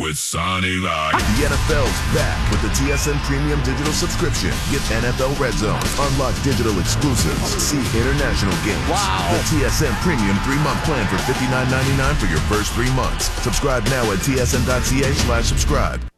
with Sonny Live. The NFL's back with the TSN Premium Digital subscription. Get NFL Red Zone, unlock digital exclusives, see international games. Wow. The TSN Premium 3-month plan for $59.99 for your first 3 months. Subscribe now at tsn.ca/subscribe.